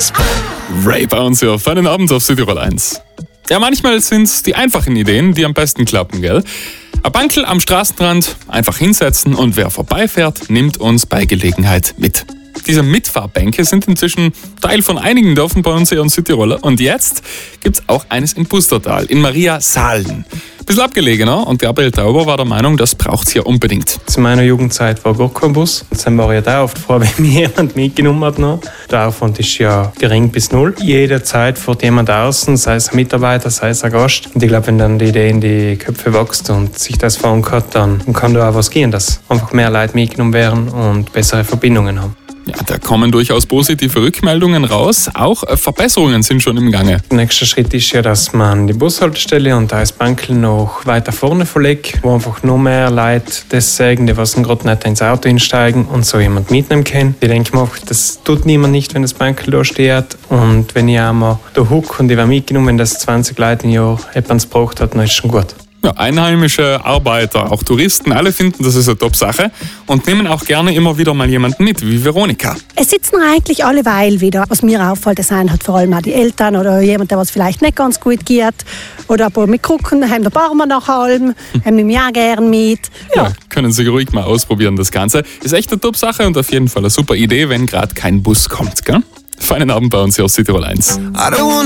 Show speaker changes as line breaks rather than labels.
Ray bei uns hier auf einen Abend auf Südtirol 1. Ja, manchmal sind es die einfachen Ideen, die am besten klappen, gell? Ein Bankel am Straßenrand, einfach hinsetzen und wer vorbeifährt, nimmt uns bei Gelegenheit mit. Diese Mitfahrbänke sind inzwischen Teil von einigen Dörfern bei uns hier in Südtirol. Und jetzt gibt's auch eines in Pustertal, in Maria Sahlen. Bisschen abgelegener und Gabriel Tauber war der Meinung, das braucht's hier unbedingt.
Zu meiner Jugendzeit war gar kein Bus. Dann war ich da oft froh, wenn mich jemand mitgenommen hat. Noch. Der Aufwand ist ja gering bis null. Jederzeit fährt jemand außen, sei es ein Mitarbeiter, sei es ein Gast. Und ich glaube, wenn dann die Idee in die Köpfe wächst und sich das verankert, dann kann da auch was gehen, dass einfach mehr Leute mitgenommen werden und bessere Verbindungen haben.
Ja, da kommen durchaus positive Rückmeldungen raus. Auch Verbesserungen sind schon im Gange.
Der nächste Schritt ist ja, dass man die Bushaltestelle und das Bankel noch weiter vorne verlegt, wo einfach noch mehr Leute das sagen, die was gerade nicht ins Auto einsteigen und so jemand mitnehmen können. Ich denke mir, das tut niemand nicht, wenn das Bankel da steht. Und wenn ich einmal da huck und ich werde mitgenommen, wenn das 20 Leute im Jahr etwas gebraucht hat, dann ist es schon gut.
Ja, einheimische Arbeiter, auch Touristen, alle finden, das ist eine Top-Sache und nehmen auch gerne immer wieder mal jemanden mit, wie Veronika.
Es sitzen eigentlich alle Weil wieder. Was mir auffällt, das sind halt vor allem auch die Eltern oder jemand, der was vielleicht nicht ganz gut geht. Oder ein paar mit Krücken, haben der Barmer nach allem, haben ihm ja gern mit.
Ja, können Sie ruhig mal ausprobieren, das Ganze. Ist echt eine Top-Sache und auf jeden Fall eine super Idee, wenn gerade kein Bus kommt, gell? Feinen Abend bei uns hier aus Südtirol 1.